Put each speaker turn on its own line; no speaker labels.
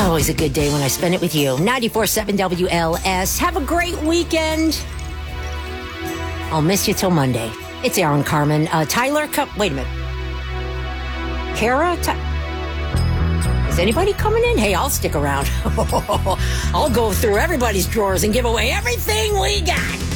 Always a good day when I spend it with you. 94.7 WLS. Have a great weekend. I'll miss you till Monday. It's Aaron Carmen. Tyler, wait a minute. Kara? Is anybody coming in? Hey, I'll stick around. I'll go through everybody's drawers and give away everything we got.